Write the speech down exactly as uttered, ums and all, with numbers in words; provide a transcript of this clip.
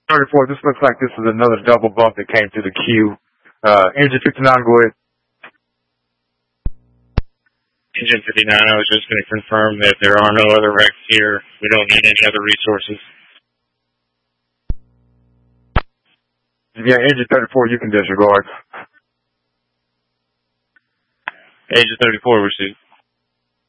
thirty-four, this looks like this is another double bump that came through the queue. Uh, Engine fifty-nine, go ahead. Engine fifty-nine, I was just going to confirm that there are no other wrecks here. We don't need any other resources. Yeah, Engine thirty-four, you can disregard. Engine thirty-four, received.